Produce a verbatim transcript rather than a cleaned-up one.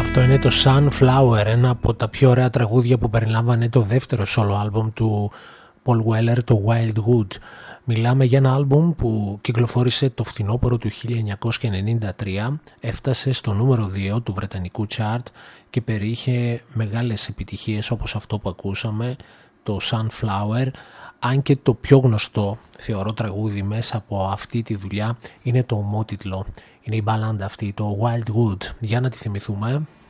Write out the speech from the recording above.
Αυτό είναι το Sunflower, ένα από τα πιο ωραία τραγούδια που περιλάμβανε το δεύτερο solo album του Paul Weller, το Wildwood. Μιλάμε για ένα άλμπουμ που κυκλοφόρησε το φθινόπωρο του χίλια εννιακόσια ενενήντα τρία, έφτασε στο νούμερο δύο του βρετανικού chart και περιείχε μεγάλες επιτυχίες όπως αυτό που ακούσαμε, το Sunflower, αν και το πιο γνωστό θεωρώ τραγούδι μέσα από αυτή τη δουλειά είναι το ομότιτλο, είναι η μπαλάντα αυτή, το Wildwood. Για να τη θυμηθούμε.